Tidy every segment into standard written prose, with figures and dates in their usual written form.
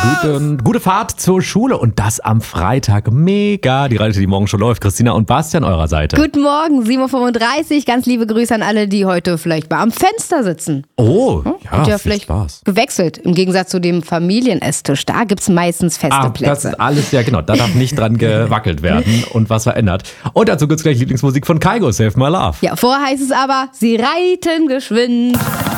Gute Fahrt zur Schule und das am Freitag. Mega. Die Radio, die morgen schon läuft. Christina und Bastian eurer Seite. Guten Morgen, 7.35 Uhr. Ganz liebe Grüße an alle, die heute vielleicht mal am Fenster sitzen. Oh, Habt ihr viel vielleicht Spaß. gewechselt. Im Gegensatz zu dem Familienesstisch. Da gibt es meistens feste Plätze. Das ist alles, ja genau. Da darf nicht dran gewackelt werden und was verändert. Und dazu gibt es gleich Lieblingsmusik von Kygo, Save My Love. Ja, vorher heißt es aber, sie reiten geschwind.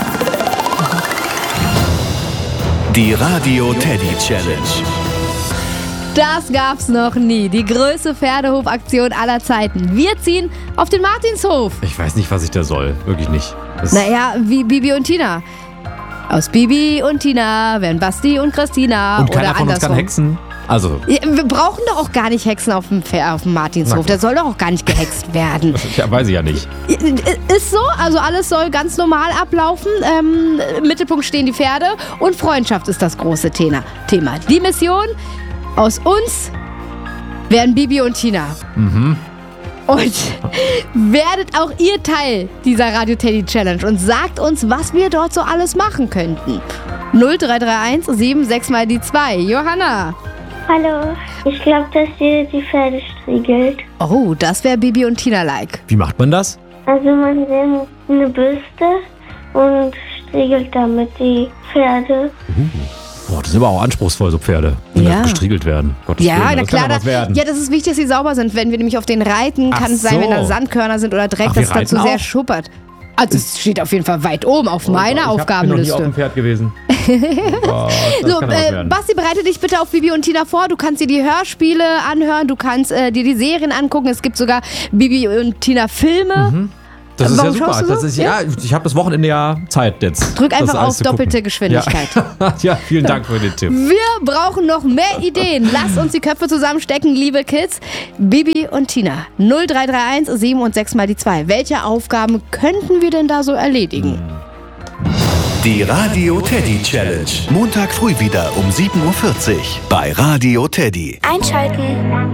Die Radio Teddy Challenge. Das gab's noch nie. Die größte Pferdehofaktion aller Zeiten. Wir ziehen auf den Martinshof. Ich weiß nicht, was ich da soll. Wirklich nicht. Naja, wie Bibi und Tina. Aus Bibi und Tina werden Basti und Christina. Und keiner oder von uns kann hexen. Also. Ja, wir brauchen doch auch gar nicht Hexen auf dem Martinshof. Der soll doch auch gar nicht gehext werden. Ja, weiß ich ja nicht. Ist so, also alles soll ganz normal ablaufen. Im Mittelpunkt stehen die Pferde und Freundschaft ist das große Thema. Die Mission, aus uns werden Bibi und Tina. Mhm. Und werdet auch ihr Teil dieser Radio Teddy Challenge und sagt uns, was wir dort so alles machen könnten. 0331 76 mal die 2. Johanna. Hallo, ich glaube, dass ihr die Pferde striegelt. Oh, das wäre Bibi und Tina-like. Wie macht man das? Also man nimmt eine Bürste und striegelt damit die Pferde. Boah, das sind aber auch anspruchsvoll, so Pferde, die Ja. gestriegelt werden. Gottes Ja, Willen, na das kann klar. doch was werden. Ja, das ist wichtig, dass sie sauber sind. Wenn wir nämlich auf denen reiten, kann es sein, so. wenn da Sandkörner sind oder Dreck, Ach, dass wir es dazu reiten sehr auch? schuppert. Also es steht auf jeden Fall weit oben auf meiner Ich bin noch nie auf Aufgabenliste. dem Pferd gewesen. Boah, das So, kann doch was werden. Basti, bereite dich bitte auf Bibi und Tina vor. Du kannst dir die Hörspiele anhören, du kannst dir die Serien angucken. Es gibt sogar Bibi und Tina Filme. Das ist ja Warum super. schaust du so? Das ist, ja, ich habe das Wochenende ja Zeit jetzt. Drück das einfach alles auf zu gucken. doppelte Geschwindigkeit. Ja. Ja, vielen Dank für den Tipp. Wir brauchen noch mehr Ideen. Lasst uns die Köpfe zusammenstecken, liebe Kids. Bibi und Tina. 0331 7 und 6 mal die 2. Welche Aufgaben könnten wir denn da so erledigen? Die Radio Teddy Challenge. Montag früh wieder um 7.40 Uhr bei Radio Teddy. Einschalten.